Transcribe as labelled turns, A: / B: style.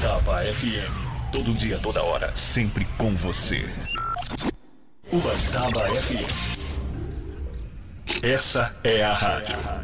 A: Ubatuba FM. Todo dia, toda hora, sempre com você. Ubatuba FM. Essa é a rádio.